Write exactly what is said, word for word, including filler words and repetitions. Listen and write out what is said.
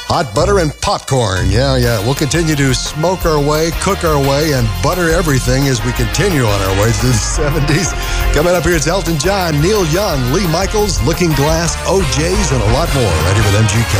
Hot butter and popcorn. Yeah, yeah. We'll continue to smoke our way, cook our way, and butter everything as we continue on our way through the seventies. Coming up here, it's Elton John, Neil Young, Lee Michaels, Looking Glass, O J's, and a lot more right here with M G K.